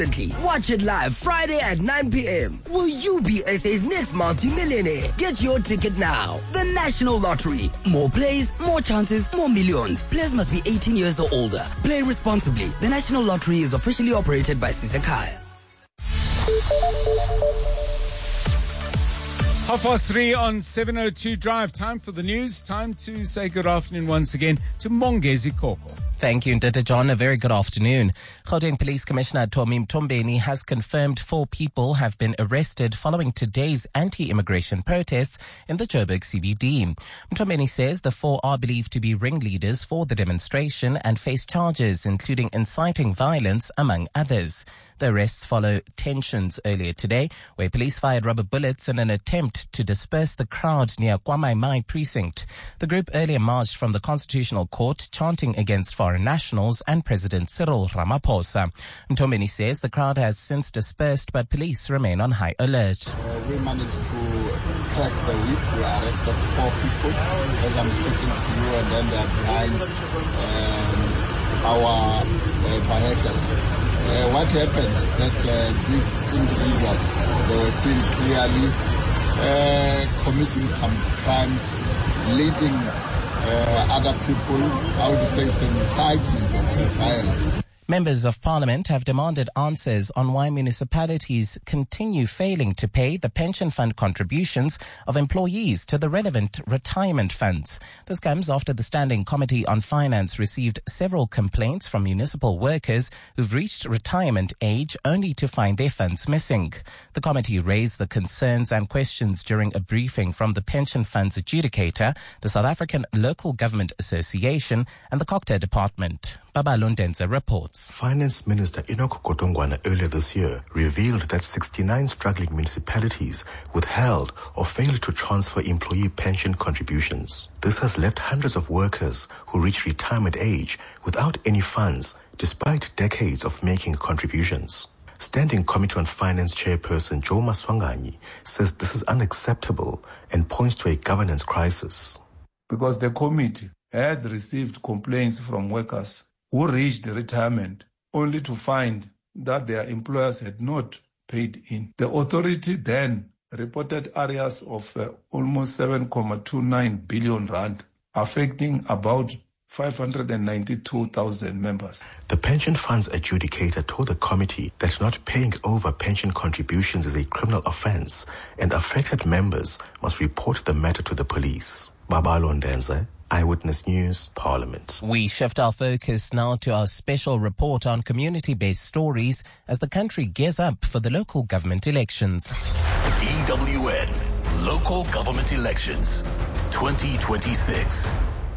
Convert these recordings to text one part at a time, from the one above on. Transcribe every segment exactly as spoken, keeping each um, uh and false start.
Watch it live Friday at nine p.m. Will you be S A's next multi-millionaire? Get your ticket now. The National Lottery. More plays, more chances, more millions. Players must be eighteen years or older. Play responsibly. The National Lottery is officially operated by Sisekaya. Half past three on seven oh two Drive. Time for the news. Time to say good afternoon once again to Mongezi Koko. Thank you, Ndata John. A very good afternoon. Gauteng Police Commissioner Tommy Mtombeni has confirmed four people have been arrested following today's anti-immigration protests in the Joburg C B D. Mtombeni says the four are believed to be ringleaders for the demonstration and face charges including inciting violence, among others. The arrests follow tensions earlier today, where police fired rubber bullets in an attempt to disperse the crowd near Kwamaimai precinct. The group earlier marched from the Constitutional Court, chanting against foreign nationals and President Cyril Ramaphosa. Mtombeni says the crowd has since dispersed, but police remain on high alert. Uh, we managed to crack the whip. We arrested four people as I'm speaking to you, and then they're behind um, our uh, vehicles. Uh, what happened is that uh, these individuals, they were seen clearly uh, committing some crimes, leading uh, other people, I would say, some incitement of violence. Members of Parliament have demanded answers on why municipalities continue failing to pay the pension fund contributions of employees to the relevant retirement funds. This comes after the Standing Committee on Finance received several complaints from municipal workers who've reached retirement age only to find their funds missing. The committee raised the concerns and questions during a briefing from the pension funds adjudicator, the South African Local Government Association, and the Cocta Department. Babalo Ndenza reports. Finance Minister Enoch Godongwana earlier this year revealed that sixty-nine struggling municipalities withheld or failed to transfer employee pension contributions. This has left hundreds of workers who reach retirement age without any funds despite decades of making contributions. Standing Committee on Finance Chairperson Joe Maswanganyi says this is unacceptable and points to a governance crisis. Because the committee had received complaints from workers who reached retirement only to find that their employers had not paid in. The authority then reported areas of uh, almost seven point two nine billion rand, affecting about five hundred ninety-two thousand members. The pension funds adjudicator told the committee that not paying over pension contributions is a criminal offence and affected members must report the matter to the police. Babalo Ndenza, Eyewitness News, Parliament. We shift our focus now to our special report on community-based stories as the country gears up for the local government elections. E W N, Local Government Elections, twenty twenty-six.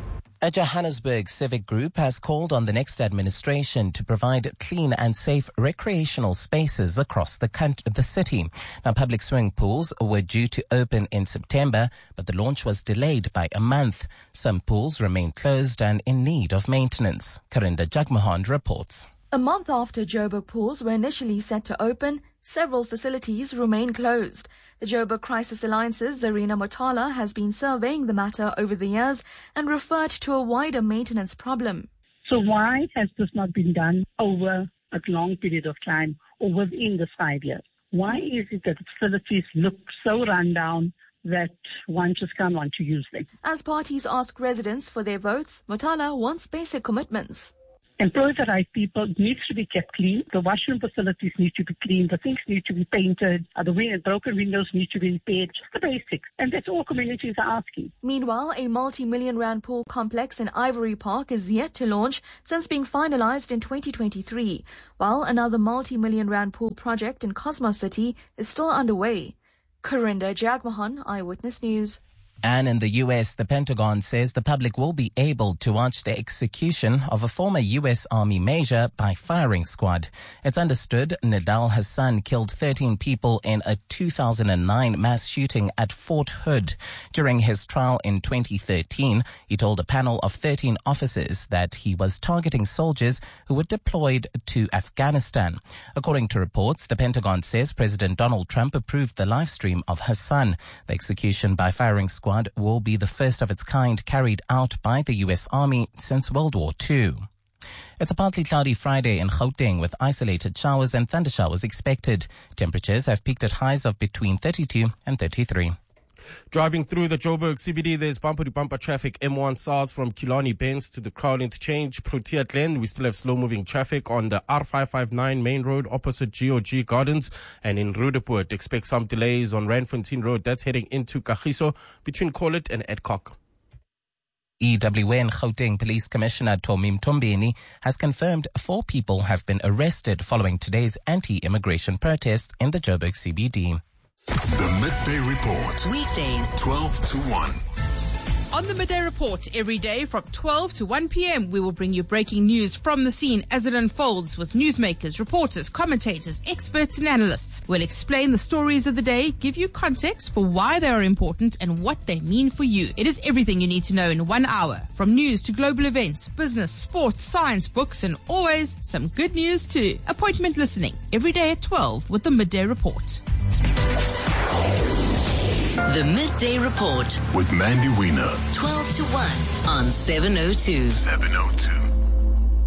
A Johannesburg civic group has called on the next administration to provide clean and safe recreational spaces across the country, the city. Now, public swimming pools were due to open in September, but the launch was delayed by a month. Some pools remain closed and in need of maintenance. Karinda Jagmohan reports. A month after Joburg pools were initially set to open, several facilities remain closed. The Joburg Crisis Alliance's Zarina Motala has been surveying the matter over the years and referred to a wider maintenance problem. So why has this not been done over a long period of time or within the five years? Why is it that the facilities look so run down that one just can't want to use them? As parties ask residents for their votes, Motala wants basic commitments. Employ the right people, needs to be kept clean. The washroom facilities need to be clean. The things need to be painted. The win- broken windows need to be repaired. Just the basics. And that's all communities are asking. Meanwhile, a multi-million rand pool complex in Ivory Park is yet to launch since being finalized in twenty twenty-three, while another multi-million rand pool project in Cosmos City is still underway. Karinda Jagmohan, Eyewitness News. And in the U S, the Pentagon says the public will be able to watch the execution of a former U S Army major by firing squad. It's understood Nidal Hassan killed thirteen people in a two thousand nine mass shooting at Fort Hood. During his trial in twenty thirteen, he told a panel of thirteen officers that he was targeting soldiers who were deployed to Afghanistan. According to reports, the Pentagon says President Donald Trump approved the live stream of Hassan. The execution by firing squad will be the first of its kind carried out by the U S Army since World War Two. It's a partly cloudy Friday in Gauteng with isolated showers and thundershowers expected. Temperatures have peaked at highs of between thirty-two and thirty-three. Driving through the Joburg C B D, there's bumper-to-bumper traffic M one south from Killarney Bends to the Crown Interchange, Protea Glen. We still have slow-moving traffic on the R five five nine main road opposite G O G Gardens. And in Roodepoort, expect some delays on Randfontein Road. That's heading into Kagiso between Corlett and Adcock. E W N Gauteng Police Commissioner Tommy Mtombeni has confirmed four people have been arrested following today's anti-immigration protest in the Joburg C B D. The Midday Report. Weekdays, twelve to one. On the Midday Report, every day from twelve to one p.m., we will bring you breaking news from the scene as it unfolds with newsmakers, reporters, commentators, experts and analysts. We'll explain the stories of the day, give you context for why they are important and what they mean for you. It is everything you need to know in one hour. From news to global events, business, sports, science, books, and always some good news too. Appointment listening every day at twelve with the Midday Report. The Midday Report with Mandy Wiener. twelve to one on seven oh two. seven oh two.